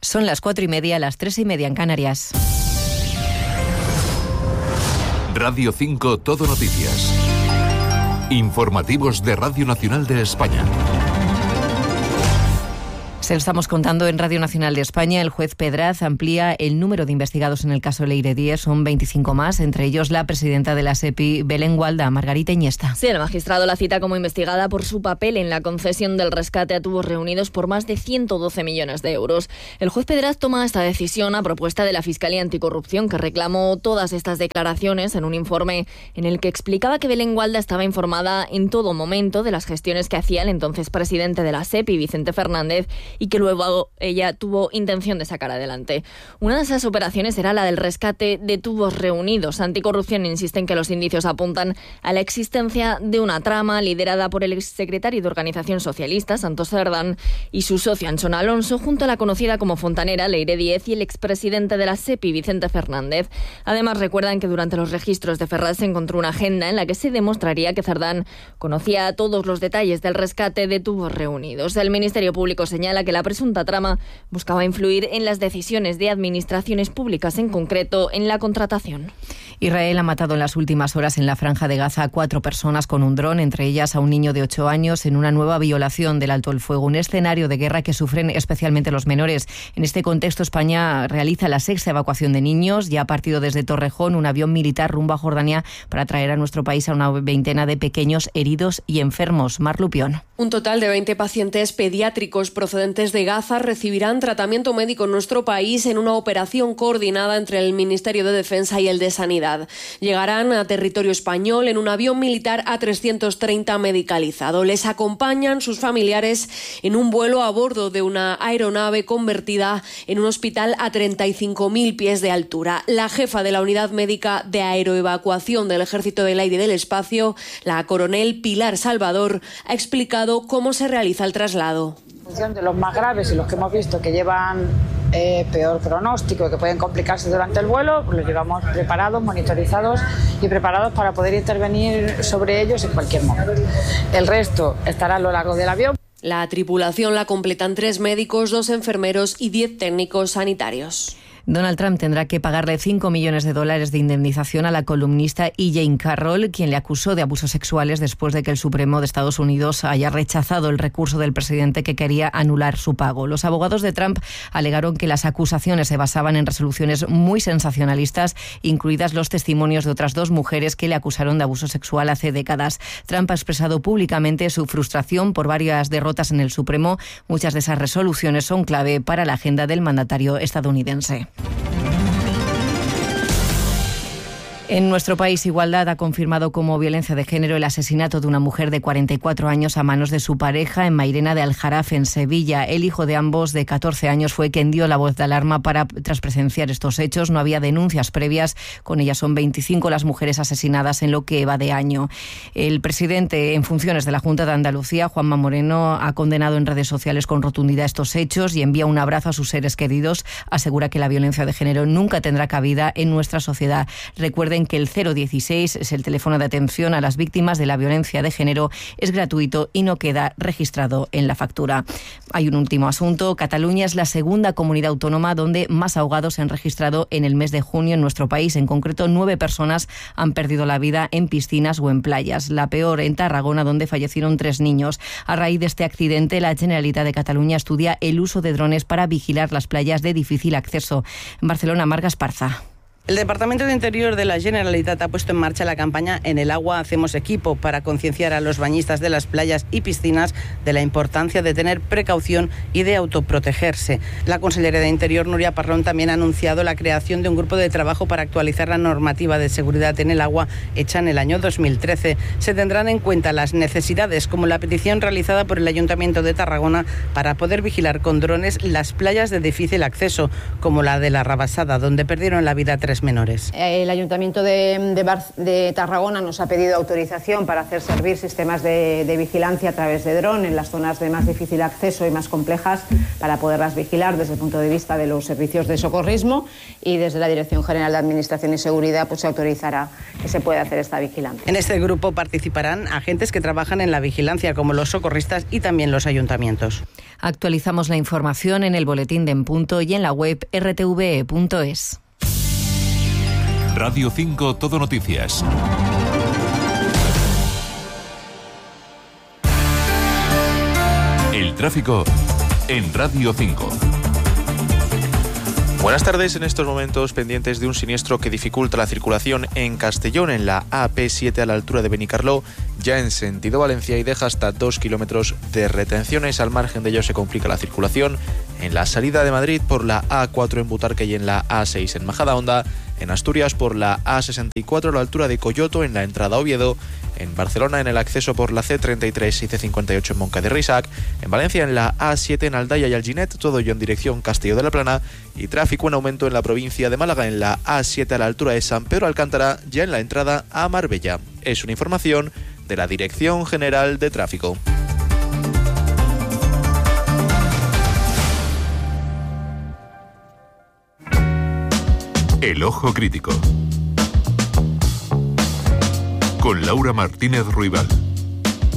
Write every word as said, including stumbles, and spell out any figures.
Son las cuatro y media, las tres y media en Canarias. Radio cinco Todo Noticias. Informativos de Radio Nacional de España. Se lo estamos contando en Radio Nacional de España. El juez Pedraz amplía el número de investigados en el caso Leire Díez. Son veinticinco más, entre ellos la presidenta de la SEPI, Belén Gualda, Margarita Iniesta. Sí, el magistrado la cita como investigada por su papel en la concesión del rescate a tubos reunidos por más de ciento doce millones de euros. El juez Pedraz toma esta decisión a propuesta de la Fiscalía Anticorrupción, que reclamó todas estas declaraciones en un informe en el que explicaba que Belén Gualda estaba informada en todo momento de las gestiones que hacía el entonces presidente de la SEPI, Vicente Fernández, y que luego ella tuvo intención de sacar adelante. Una de esas operaciones era la del rescate de tubos reunidos. Anticorrupción insiste en que los indicios apuntan a la existencia de una trama liderada por el exsecretario de Organización Socialista, Santos Cerdán, y su socio Anchón Alonso, junto a la conocida como fontanera Leire Díez y el expresidente de la SEPI, Vicente Fernández. Además, recuerdan que durante los registros de Ferraz se encontró una agenda en la que se demostraría que Cerdán conocía todos los detalles del rescate de tubos reunidos. El Ministerio Público señala que la presunta trama buscaba influir en las decisiones de administraciones públicas, en concreto en la contratación. Israel ha matado en las últimas horas en la Franja de Gaza a cuatro personas con un dron, entre ellas a un niño de ocho años, en una nueva violación del alto el fuego, un escenario de guerra que sufren especialmente los menores. En este contexto, España realiza la sexta evacuación de niños. Ya ha partido desde Torrejón un avión militar rumbo a Jordania para traer a nuestro país a una veintena de pequeños heridos y enfermos. Mar Lupión. Un total de veinte pacientes pediátricos procedentes de Gaza recibirán tratamiento médico en nuestro país en una operación coordinada entre el Ministerio de Defensa y el de Sanidad. Llegarán a territorio español en un avión militar A trescientos treinta medicalizado. Les acompañan sus familiares en un vuelo a bordo de una aeronave convertida en un hospital a treinta y cinco mil pies de altura. La jefa de la Unidad Médica de Aeroevacuación del Ejército del Aire y del Espacio, la coronel Pilar Salvador, ha explicado cómo se realiza el traslado. En función de los más graves y los que hemos visto que llevan eh, peor pronóstico y que pueden complicarse durante el vuelo, pues los llevamos preparados, monitorizados y preparados para poder intervenir sobre ellos en cualquier momento. El resto estará a lo largo del avión. La tripulación la completan tres médicos, dos enfermeros y diez técnicos sanitarios. Donald Trump tendrá que pagarle cinco millones de dólares de indemnización a la columnista E. Jane Carroll, quien le acusó de abusos sexuales después de que el Supremo de Estados Unidos haya rechazado el recurso del presidente que quería anular su pago. Los abogados de Trump alegaron que las acusaciones se basaban en resoluciones muy sensacionalistas, incluidas los testimonios de otras dos mujeres que le acusaron de abuso sexual hace décadas. Trump ha expresado públicamente su frustración por varias derrotas en el Supremo. Muchas de esas resoluciones son clave para la agenda del mandatario estadounidense. En nuestro país, Igualdad ha confirmado como violencia de género el asesinato de una mujer de cuarenta y cuatro años a manos de su pareja en Mairena de Aljarafe, en Sevilla. El hijo de ambos, de catorce años, fue quien dio la voz de alarma para tras presenciar estos hechos. No había denuncias previas. Con ellas son veinticinco las mujeres asesinadas en lo que va de año. El presidente en funciones de la Junta de Andalucía, Juanma Moreno, ha condenado en redes sociales con rotundidad estos hechos y envía un abrazo a sus seres queridos. Asegura que la violencia de género nunca tendrá cabida en nuestra sociedad. Recuerden que el cero dieciséis es el teléfono de atención a las víctimas de la violencia de género, es gratuito y no queda registrado en la factura. Hay un último asunto. Cataluña es la segunda comunidad autónoma donde más ahogados se han registrado en el mes de junio en nuestro país. En concreto, nueve personas han perdido la vida en piscinas o en playas. La peor en Tarragona, donde fallecieron tres niños. A raíz de este accidente, la Generalitat de Cataluña estudia el uso de drones para vigilar las playas de difícil acceso. En Barcelona, Marga Esparza. El Departamento de Interior de la Generalitat ha puesto en marcha la campaña En el agua hacemos equipo para concienciar a los bañistas de las playas y piscinas de la importancia de tener precaución y de autoprotegerse. La consellera de Interior, Núria Parrón, también ha anunciado la creación de un grupo de trabajo para actualizar la normativa de seguridad en el agua hecha en el año dos mil trece. Se tendrán en cuenta las necesidades, como la petición realizada por el Ayuntamiento de Tarragona para poder vigilar con drones las playas de difícil acceso, como la de la Rabasada, donde perdieron la vida tres tres menores. El Ayuntamiento de, de, Bar, de Tarragona nos ha pedido autorización para hacer servir sistemas de, de vigilancia a través de dron en las zonas de más difícil acceso y más complejas para poderlas vigilar desde el punto de vista de los servicios de socorrismo, y desde la Dirección General de Administración y Seguridad pues se autorizará que se pueda hacer esta vigilancia. En este grupo participarán agentes que trabajan en la vigilancia como los socorristas y también los ayuntamientos. Actualizamos la información en el boletín de En Punto y en la web r t v e punto es. Radio cinco Todo Noticias. El tráfico en Radio cinco. Buenas tardes. En estos momentos pendientes de un siniestro que dificulta la circulación en Castellón, en la A P siete a la altura de Benicarló, ya en sentido Valencia, y deja hasta dos kilómetros de retenciones. Al margen de ello se complica la circulación en la salida de Madrid por la A cuatro en Butarque y en la A seis en Majadahonda, en Asturias por la A sesenta y cuatro a la altura de Coyoto en la entrada a Oviedo, en Barcelona en el acceso por la C treinta y tres y C cincuenta y ocho en Monca de Risac, en Valencia en la A siete en Aldaya y Alginet, todo ello en dirección Castelló de la Plana, y tráfico en aumento en la provincia de Málaga en la A siete a la altura de San Pedro Alcántara, ya en la entrada a Marbella. Es una información de la Dirección General de Tráfico. El Ojo Crítico. Con Laura Martínez Ruibal.